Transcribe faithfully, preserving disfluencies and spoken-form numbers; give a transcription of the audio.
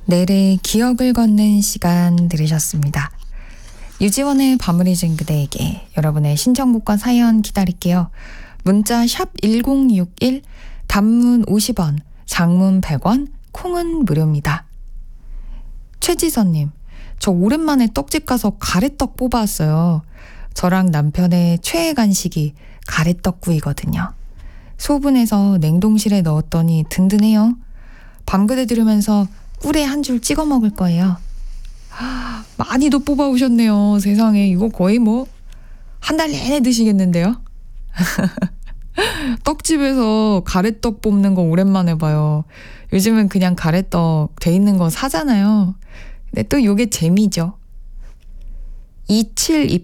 내래 기억을 걷는 시간 들으셨습니다. 유지원의 밤을 잊은 그대에게 여러분의 신청곡과 사연 기다릴게요. 문자 샵 일공육일, 단문 오십 원, 장문 백 원, 콩은 무료입니다. 최지선님, 저 오랜만에 떡집 가서 가래떡 뽑아왔어요. 저랑 남편의 최애 간식이 가래떡구이거든요. 소분해서 냉동실에 넣었더니 든든해요. 밤그대 들으면서 꿀에 한 줄 찍어 먹을 거예요. 하, 많이도 뽑아오셨네요. 세상에, 이거 거의 뭐 한 달 내내 드시겠는데요? 떡집에서 가래떡 뽑는 거 오랜만에 봐요. 요즘은 그냥 가래떡 돼 있는 거 사잖아요. 근데 또 이게 재미죠. 이칠이